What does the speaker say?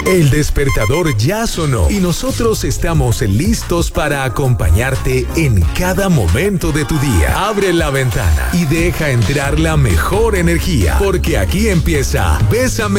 El despertador ya sonó y nosotros estamos listos para acompañarte en cada momento de tu día. Abre la ventana y deja entrar la mejor energía, porque aquí empieza Bésame